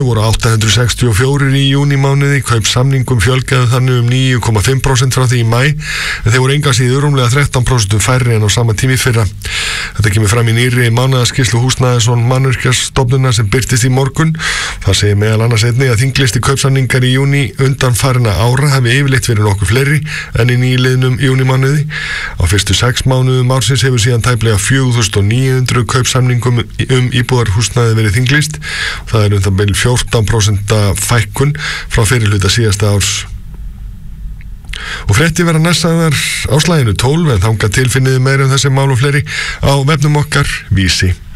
voru 864 í júnímánuði, kaupsamningum fjölgaði þannig 9,5% frá því í maí, en þeir voru engan síður rúmlega 13% færri en á sama tími fyrra. Þetta kemur fram í nýrri mánaðarskýrslu Húsnæðis- og mannvirkjastofnunar sem birtist í morgun. Það segir meðal annars einnig að þinglisti kaupsamningar í júní undanfarinna ára hafi yfirleitt verið nokkuð fleiri en í nýliðnum júnímánuði. Á fyrstu 6 mánuðum ársins hefur síðan tæplega 4.900 kaupsamningum íbúðarhúsnæði verið þinglist. Það er það bil 14% fækkun frá fyrirhluta síðasta árs. Og fréttir verða næstaðar á slaginu 12, en þangað til finniði meira um þessi mál og fleiri á vefnum okkar Vísi.